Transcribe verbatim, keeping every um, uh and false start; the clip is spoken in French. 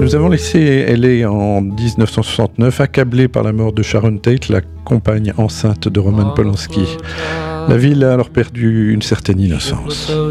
Nous avons laissé L A en dix-neuf cent soixante-neuf, accablée par la mort de Sharon Tate, la compagne enceinte de Roman Polanski. La ville a alors perdu une certaine innocence.